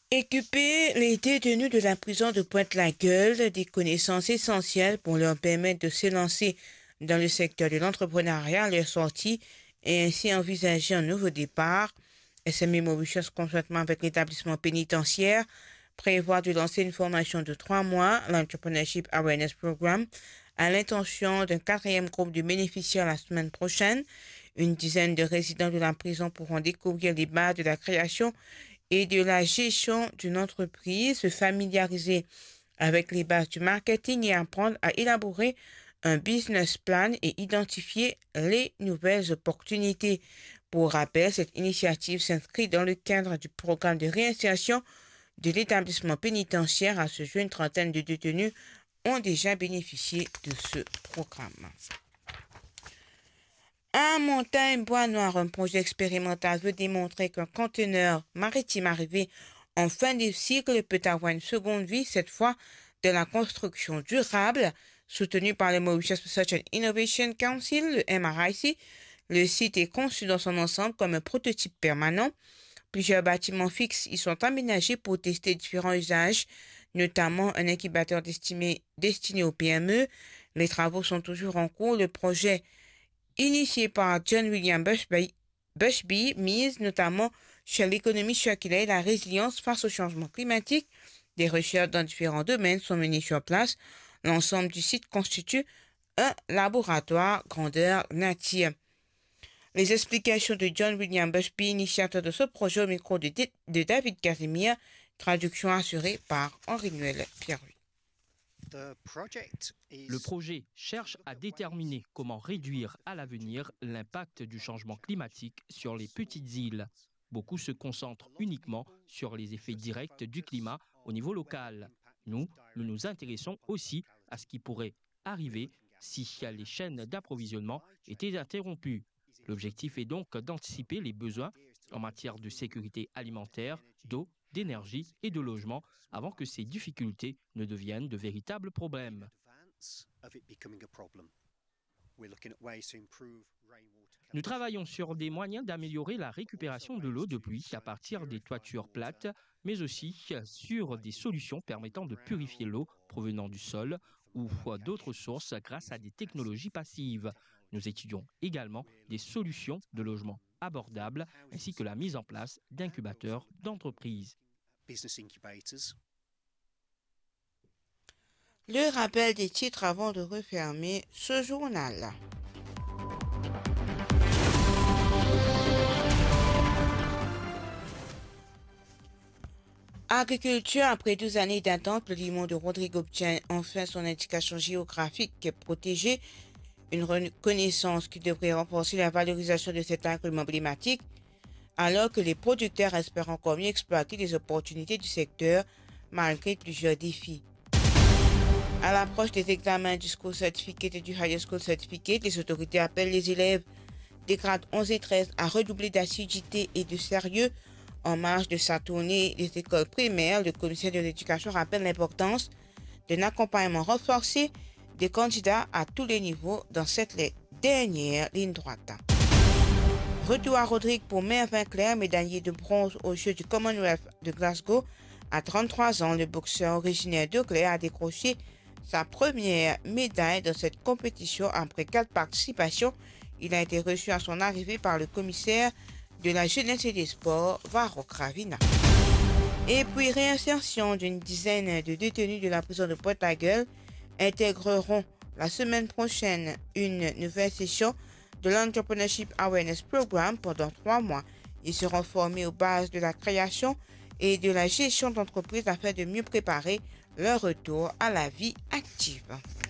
Équiper les détenus de la prison de Pointe-la-Gueule des connaissances essentielles pour leur permettre de s'élancer dans le secteur de l'entrepreneuriat à leur sortie et ainsi envisager un nouveau départ. SME Mauritius, conjointement avec l'établissement pénitentiaire, prévoit de lancer une formation de 3 mois, l'Entrepreneurship Awareness Program, à l'intention d'un 4e groupe de bénéficiaires la semaine prochaine. Une dizaine de résidents de la prison pourront découvrir les bases de la création et de la gestion d'une entreprise, se familiariser avec les bases du marketing et apprendre à élaborer un business plan et identifier les nouvelles opportunités. Pour rappel, cette initiative s'inscrit dans le cadre du programme de réinsertion de l'établissement pénitentiaire. À ce jour, une trentaine de détenus ont déjà bénéficié de ce programme. À Montagne-Bois-Noir, un projet expérimental veut démontrer qu'un conteneur maritime arrivé en fin de cycle peut avoir une seconde vie, cette fois de la construction durable, soutenu par le Mauritius Research and Innovation Council, le MRIC. Le site est conçu dans son ensemble comme un prototype permanent. Plusieurs bâtiments fixes y sont aménagés pour tester différents usages, notamment un incubateur destiné aux PME. Les travaux sont toujours en cours. Le projet initié par John William Bushby mise notamment sur l'économie circulaire et la résilience face au changement climatique. Des recherches dans différents domaines sont menées sur place. L'ensemble du site constitue un laboratoire grandeur nature. Les explications de John William Bushby, initiateur de ce projet, au micro de David Casimir, traduction assurée par Henri-Noël Pierruy. Le projet cherche à déterminer comment réduire à l'avenir l'impact du changement climatique sur les petites îles. Beaucoup se concentrent uniquement sur les effets directs du climat au niveau local. Nous nous intéressons aussi à ce qui pourrait arriver si les chaînes d'approvisionnement étaient interrompues. L'objectif est donc d'anticiper les besoins en matière de sécurité alimentaire, d'eau, d'énergie et de logement avant que ces difficultés ne deviennent de véritables problèmes. Nous travaillons sur des moyens d'améliorer la récupération de l'eau de pluie à partir des toitures plates, mais aussi sur des solutions permettant de purifier l'eau provenant du sol ou d'autres sources grâce à des technologies passives. Nous étudions également des solutions de logement abordables ainsi que la mise en place d'incubateurs d'entreprises. Le rappel des titres avant de refermer ce journal. Agriculture, après 12 années d'attente, le limon de Rodrigue obtient enfin son indication géographique protégée, une reconnaissance qui devrait renforcer la valorisation de cet agrume emblématique, alors que les producteurs espèrent encore mieux exploiter les opportunités du secteur malgré plusieurs défis. À l'approche des examens du School Certificate et du Higher School Certificate, les autorités appellent les élèves des grades 11 et 13 à redoubler d'assiduité et de sérieux. En marge de sa tournée des écoles primaires, le commissaire de l'éducation rappelle l'importance d'un accompagnement renforcé des candidats à tous les niveaux dans cette dernière ligne droite. Retour à Rodrigue pour Mervyn Clair, médaillé de bronze aux Jeux du Commonwealth de Glasgow. À 33 ans, le boxeur originaire de Clair a décroché sa première médaille dans cette compétition après 4 participations. Il a été reçu à son arrivée par le commissaire de la jeunesse et des sports, Varrock Ravina. Et puis, réinsertion d'une dizaine de détenus de la prison de Pointe-la-Gueule intégreront la semaine prochaine une nouvelle session de l'Entrepreneurship Awareness Program pendant 3 mois. Ils seront formés aux bases de la création et de la gestion d'entreprise afin de mieux préparer leur retour à la vie active.